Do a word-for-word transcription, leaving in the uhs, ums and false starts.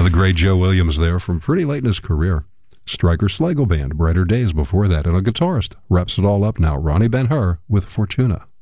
the great Joe Williams there from pretty late in his career. Stryker Schlegel Band, Brighter Days before that, and a guitarist wraps it all up now, Ronnie Ben-Hur with Fortuna.